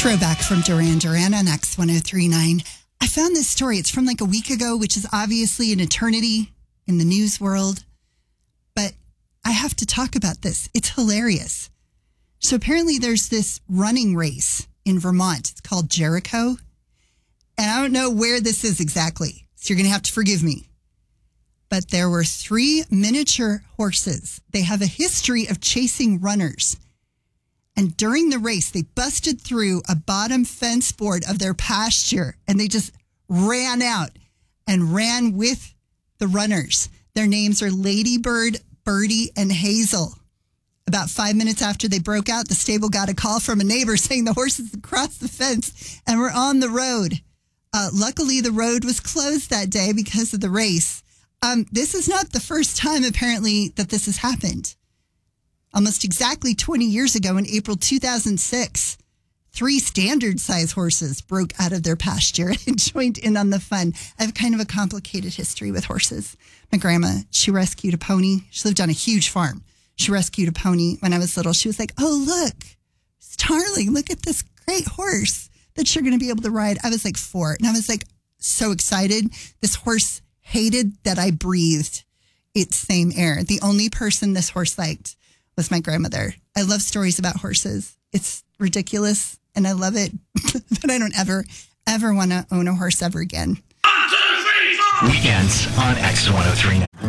Throwback from Duran Duran on X1039. I found this story. It's from like a week ago, which is obviously an eternity in the news world. But I have to talk about this. It's hilarious. So apparently there's this running race in Vermont. It's called Jericho. And I don't know where this is exactly. So you're going to have to forgive me. But there were 3 miniature horses. They have a history of chasing runners. And during the race, they busted through a bottom fence board of their pasture and they just ran out and ran with the runners. Their names are Ladybird, Birdie, and Hazel. About 5 minutes after they broke out, the stable got a call from a neighbor saying the horses had crossed the fence and were on the road. Luckily, the road was closed that day because of the race. This is not the first time, apparently, that this has happened. Almost exactly 20 years ago in April 2006, 3 standard-size horses broke out of their pasture and joined in on the fun. I have kind of a complicated history with horses. My grandma, she rescued a pony. She lived on a huge farm. She rescued a pony when I was little. She was like, oh, look, Starling, look at this great horse that you're going to be able to ride. I was like 4, and I was like so excited. This horse hated that I breathed its same air. The only person this horse liked was my grandmother. I love stories about horses. It's ridiculous and I love it, but I don't ever want to own a horse ever again. 1, 2, 3, 4. Weekends on X103.